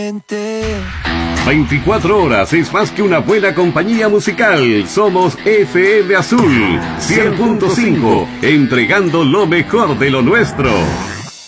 diferente. 24 horas es más que una buena compañía musical. Somos FM Azul 100.5, entregando lo mejor de lo nuestro.